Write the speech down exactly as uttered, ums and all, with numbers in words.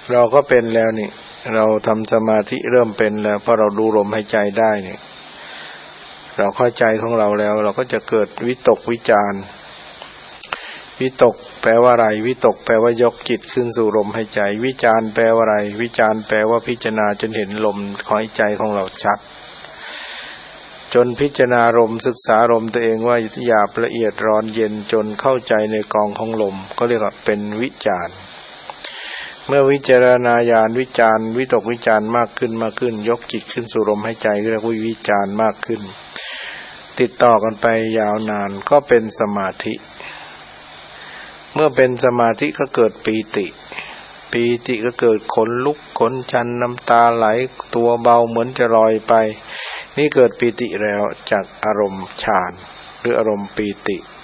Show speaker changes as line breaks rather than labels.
เราก็เป็นแล้วนี่เราทำสมาธิเริ่มเป็นแล้วเพราะเราดูลมหายใจได้นี่เราเข้าใจของเราแล้วเราก็จะเกิดวิตกวิจารวิตกแปลว่าอะไรวิตกแปลว่ายกจิตขึ้นสู่ลมหายใจวิจารแปลว่าอะไรวิจารแปลว่าพิจารณาจนเห็นลมหายใจของเราชัดจนพิจารณาลมศึกษาลมตัวเองว่าหยาบละเอียดร้อนเย็นจนเข้าใจในกองของลมก็เรียกว่าเป็นวิจารเมื่อวิจารณญาณวิจารวิตกวิจารมากขึ้นมากขึ้นยกจิตขึ้นสู่ลมหายใจเรียกว่าวิจารมากขึ้นติดต่อกันไปยาวนานก็เป็นสมาธิเมื่อเป็นสมาธิก็เกิดปีติปีติก็เกิดขนลุกขนชันน้ำตาไหลตัวเบาเหมือนจะลอยไปนี่เกิดปีติแล้วจากอารมณ์ฌานหรืออารมณ์ปีติ